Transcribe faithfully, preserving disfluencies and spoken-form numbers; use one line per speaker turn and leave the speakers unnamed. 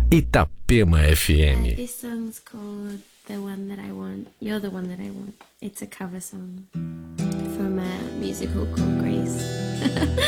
Itapema F M.
This song's called The One That I Want. You're the One That I Want. It's a cover song from a musical called Grace.